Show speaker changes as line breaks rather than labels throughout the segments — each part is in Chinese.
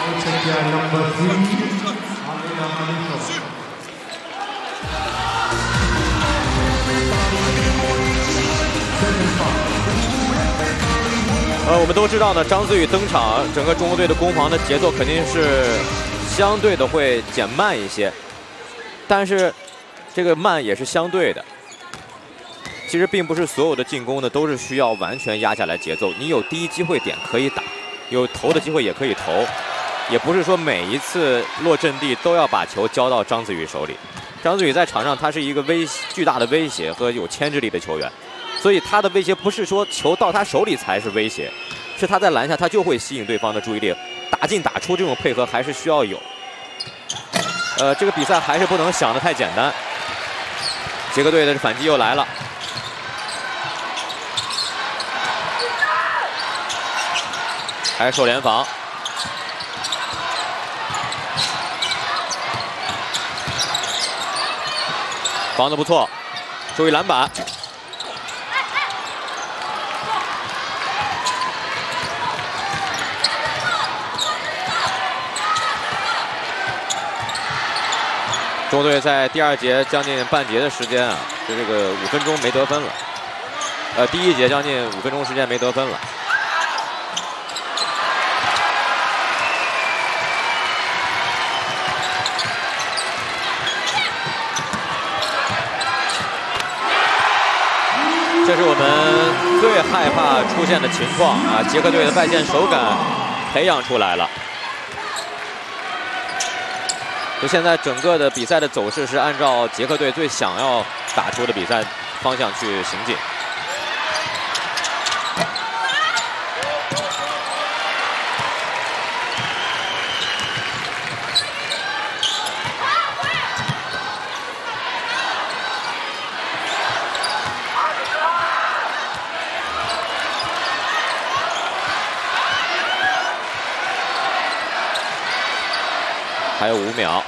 我们都知道呢，张思宇登场，整个中国队的攻防的节奏肯定是相对的会减慢一些，但是这个慢也是相对的。其实并不是所有的进攻呢都是需要完全压下来节奏，你有第一机会点可以打，有投的机会也可以投，也不是说每一次落阵地都要把球交到张子宇手里。张子宇在场上他是一个巨大的威胁和有牵制力的球员。 所以他的威胁不是说球到他手里才是威胁，是他在篮下他就会吸引对方的注意力，打进打出这种配合还是需要有。这个比赛还是不能想得太简单。捷克队的反击又来了，还是受联防，防得不错，注意篮板。 中国队在第二节将近半节的时间啊，就这个5分钟没得分了。第一节将近5分钟时间没得分了。这是我们最害怕出现的情况啊！捷克队的外线手感培养出来了。 就现在整个的比赛的走势是按照捷克队最想要打出的比赛方向去行进。还有5秒。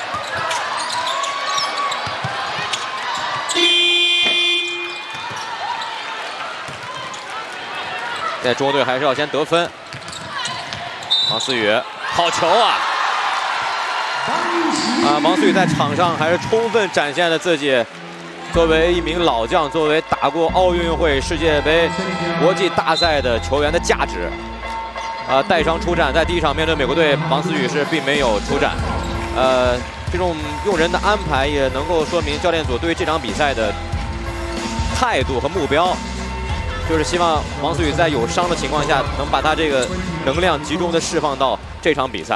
现在中国队还是要先得分。王思雨，好球啊！王思雨在场上还是充分展现了自己作为一名老将，作为打过奥运会、世界杯、国际大赛的球员的价值。带伤出战，在第一场面对美国队，王思雨是并没有出战。这种用人的安排也能够说明教练组对于这场比赛的态度和目标。 就是希望王思雨在有伤的情况下，能把他这个能量集中的释放到这场比赛。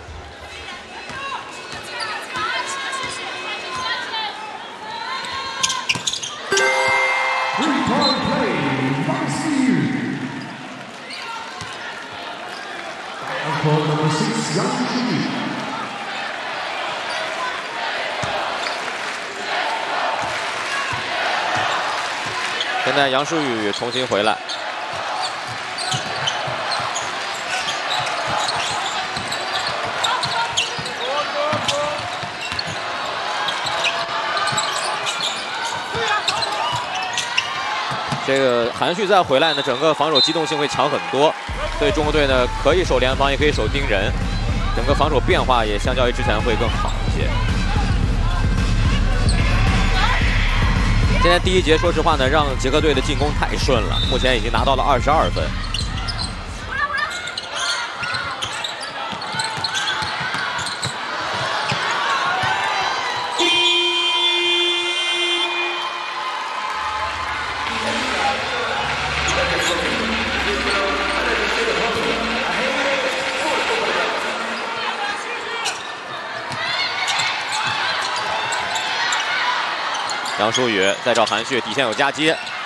现在杨舒雨重新回来，这个韩旭再回来呢，整个防守机动性会强很多，所以中国队呢可以守联防，也可以守盯人，整个防守变化也相较于之前会更好一些。 今天第一节，说实话呢，让捷克队的进攻太顺了，目前已经拿到了22分。杨舒雨再找韩旭，底线有夹击，